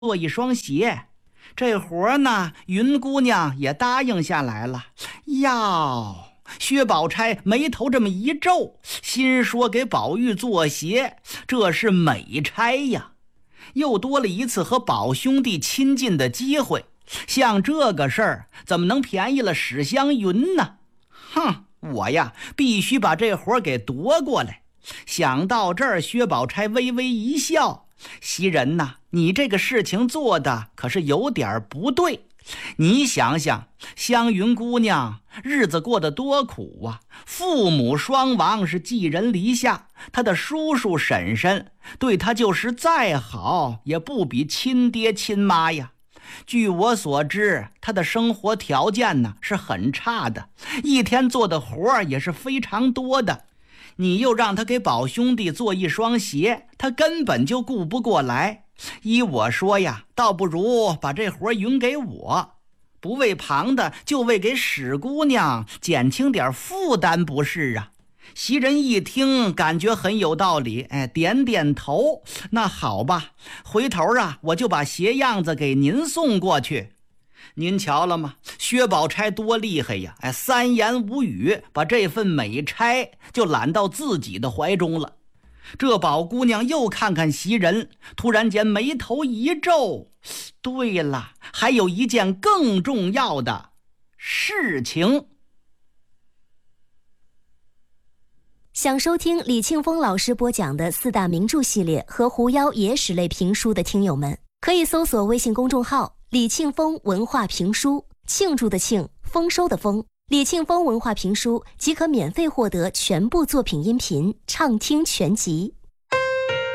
做一双鞋。这活呢，云姑娘也答应下来了。哟，薛宝钗眉头这么一皱，心说给宝玉做鞋，这是美差呀，又多了一次和宝兄弟亲近的机会。像这个事儿怎么能便宜了史湘云呢？哼，我呀必须把这活给夺过来。想到这儿，薛宝钗微微一笑，袭人呐，你这个事情做的可是有点不对。你想想，湘云姑娘日子过得多苦啊，父母双亡，是寄人篱下，她的叔叔婶婶对她就是再好也不比亲爹亲妈呀。据我所知，她的生活条件呢是很差的，一天做的活也是非常多的。你又让他给宝兄弟做一双鞋，他根本就顾不过来。依我说呀，倒不如把这活匀给我，不为旁的，就为给史姑娘减轻点负担，不是啊？袭人一听，感觉很有道理，点点头。那好吧，回头啊，我就把鞋样子给您送过去。您瞧了吗？薛宝钗多厉害呀！三言五语把这份美差就揽到自己的怀中了。这宝姑娘又看看袭人，突然间眉头一皱。对了，还有一件更重要的事情。 想收听李庆丰老师播讲的四大名著系列和狐妖野史类评书的听友们，可以搜索微信公众号李庆丰文化评书，庆祝的庆，丰收的丰，李庆丰文化评书即可免费获得全部作品音频畅听全集。